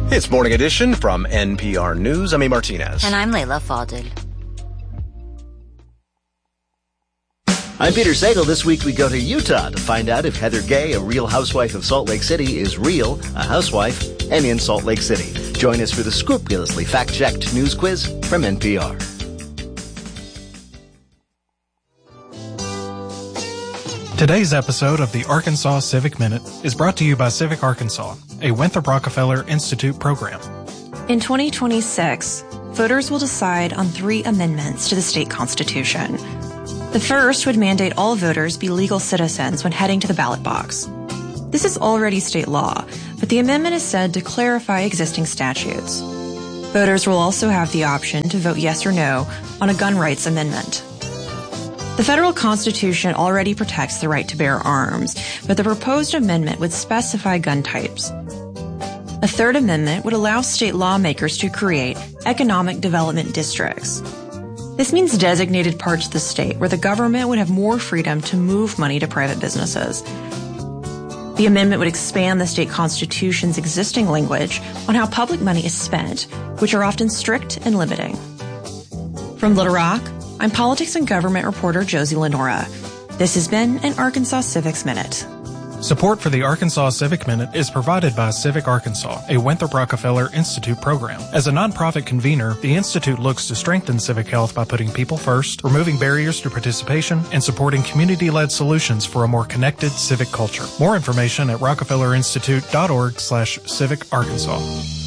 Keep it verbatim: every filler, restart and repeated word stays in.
It's Morning Edition from N P R News. I'm A. Martinez. And I'm Layla Fadil. I'm Peter Sagal. This week we go to Utah to find out if Heather Gay, a real housewife of Salt Lake City, is real, a housewife, and in Salt Lake City. Join us for the scrupulously fact-checked news quiz from N P R. Today's episode of the Arkansas Civic Minute is brought to you by Civic Arkansas, a Winthrop Rockefeller Institute program. In twenty twenty-six, voters will decide on three amendments to the state constitution. The first would mandate all voters be legal citizens when heading to the ballot box. This is already state law, but the amendment is said to clarify existing statutes. Voters will also have the option to vote yes or no on a gun rights amendment. The federal constitution already protects the right to bear arms, but the proposed amendment would specify gun types. A third amendment would allow state lawmakers to create economic development districts. This means designated parts of the state where the government would have more freedom to move money to private businesses. The amendment would expand the state constitution's existing language on how public money is spent, which are often strict and limiting. From Little Rock, I'm politics and government reporter Josie Lenora. This has been an Arkansas Civics Minute. Support for the Arkansas Civic Minute is provided by Civic Arkansas, a Winthrop Rockefeller Institute program. As a nonprofit convener, the Institute looks to strengthen civic health by putting people first, removing barriers to participation, and supporting community-led solutions for a more connected civic culture. More information at rockefellerinstitute.org slash civic Arkansas.